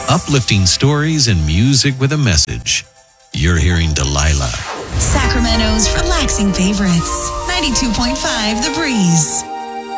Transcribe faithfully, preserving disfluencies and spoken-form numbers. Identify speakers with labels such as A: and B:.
A: Uplifting stories and music with a message. You're hearing Delilah.
B: Sacramento's relaxing favorites. ninety-two point five The Breeze.